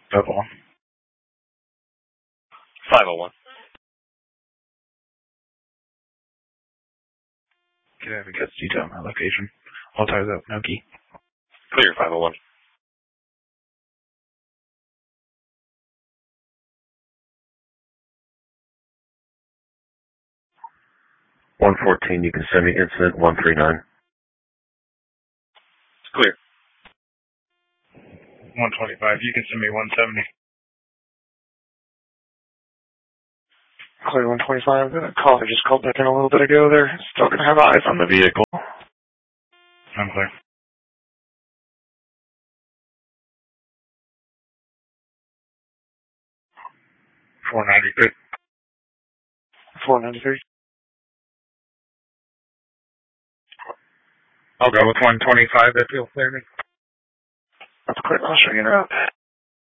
501. 501. Can I have a guest detail on my location? All tires up, no key. Clear, 501. $114, you can send me incident 139. It's clear. 125, you can send me 170. Clear 125, the caller just called back in a little bit ago. They're still going to have eyes on the vehicle. I'm clear. 493. 493. I'll go with 125 if you'll clear me. That's clear. I'll show you in a route.